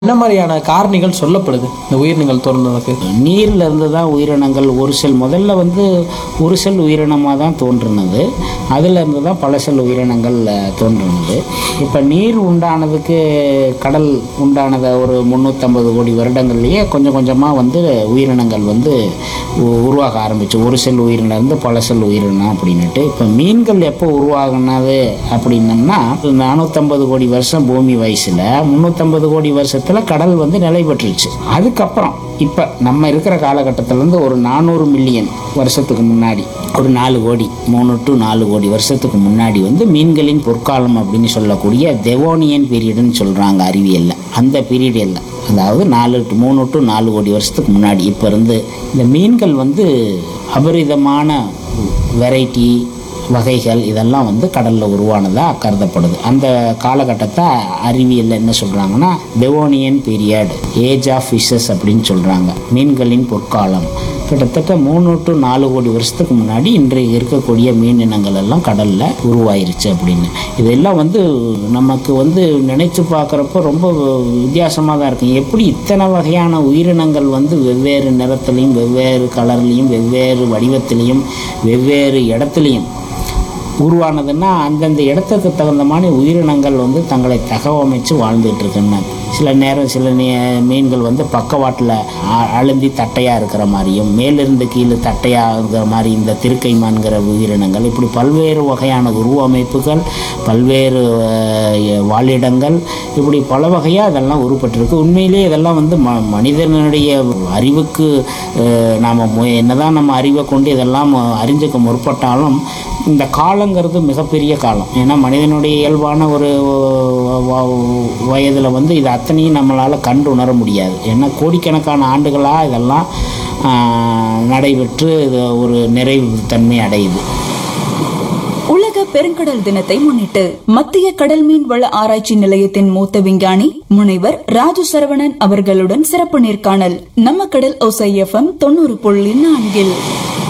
என்ன மாதிரியான காரணிகள் சொல்லப்படுது இந்த உயிரினங்கள் தோன்றுவதற்கு? நீர்ல இருந்து தான் உயிரினங்கள் ஒரு செல் முதல்ல ஒரு செல் உயிரினமாக தான் தோன்றுனது. அதுல இருந்து தான் பல செல் உயிரினங்கள் தோன்றுனது. இப்போ நீர் உண்டானதுக்கு கடல் உண்டானதை ஒரு 350 கோடி வருடங்கள்லேயே கொஞ்சம் கொஞ்சமாக உயிரினங்கள் உருவாக ஆரம்பிச்சு. ஒரு செல் உயிரினம் இருந்து பல செல் உயிரினம் அப்படின்னுட்டு. இப்போ மீன்கள் எப்போ உருவாகினது அப்படின்னம்னா 450 கோடி வருஷம் பூமி வயசில் 350 கோடி வருஷத்தில் கடல் நிலை பெற்றுச்சு. அதுக்கப்புறம் இப்போ நம்ம இருக்கிற காலகட்டத்திலேருந்து ஒரு 400 மில்லியன் வருஷத்துக்கு முன்னாடி ஒரு 4 கோடி 3 to 4 கோடி வருஷத்துக்கு முன்னாடி மீன்களின் பொற்காலம் அப்படின்னு சொல்லக்கூடிய டெவோனியன் பீரியடுன்னு சொல்கிறாங்க அறிவியலில். அந்த பீரியடில் அதாவது 3 to 4 கோடி வருஷத்துக்கு முன்னாடி இப்போ இருந்து இந்த மீன்கள் அபரிதமான வெரைட்டி வகைகள் இதெல்லாம் கடலில் உருவானதாக கருதப்படுது. அந்த காலகட்டத்தை அறிவியலில் என்ன சொல்கிறாங்கன்னா Devonian period, age of fishes அப்படின்னு சொல்கிறாங்க. மீன்களின் பொற்காலம் கிட்டத்தட்ட 3 to 4 கோடி வருஷத்துக்கு முன்னாடி இன்றைக்கு இருக்கக்கூடிய மீன் இனங்கள் எல்லாம் கடலில் உருவாயிருச்சு அப்படின்னு. இதெல்லாம் நமக்கு நினைச்சு பார்க்குறப்ப ரொம்ப வித்தியாசமாக தான் இருக்கும். எப்படி இத்தனை வகையான உயிரினங்கள் வெவ்வேறு நிறத்துலையும் வெவ்வேறு கலர்லேயும் வெவ்வேறு வடிவத்திலையும் வெவ்வேறு இடத்துலையும் உருவானதுன்னா அந்தந்த இடத்துக்கு தகுந்த மாதிரி உயிரினங்கள் தங்களை தகவமைச்சு வாழ்ந்துட்டு இருக்குன்னு. சில மீன்கள் பக்கவாட்டில் அழுந்தி தட்டையாக இருக்கிற மாதிரியும் மேலிருந்து கீழே தட்டையாக இருக்கிற மாதிரி இந்த திருக்கைமான்கிற உயிரினங்கள், இப்படி பல்வேறு வகையான உருவமைப்புகள், பல்வேறு வாழிடங்கள், இப்படி பல வகையாக இதெல்லாம் உருப்பட்டிருக்கு. உண்மையிலே இதெல்லாம் மனிதனுடைய அறிவுக்கு நாம் என்னதான் நம்ம அறிவை கொண்டு இதெல்லாம் அறிஞ்சுக்க முற்பட்டாலும் இந்த காலங்கிறது மிகப்பெரிய காலம். ஏன்னா மனிதனுடைய இயல்பான ஒரு வயதில் இது அத்தனையும் நம்மளால் கண்டு உணர முடியாது. ஏன்னா கோடிக்கணக்கான ஆண்டுகளாக இதெல்லாம் நடைபெற்று இது ஒரு நிறைவு தன்மை அடையுது. உலக பெருங்கடல் தினத்தை முன்னிட்டு மத்திய கடல் மீன் வள ஆராய்ச்சி நிலையத்தின் மூத்த விஞ்ஞானி முனைவர் ராஜு சரவணன் அவர்களுடன் சிறப்பு நேர்காணல் நம்ம கடல் ஓசை FM 90.4.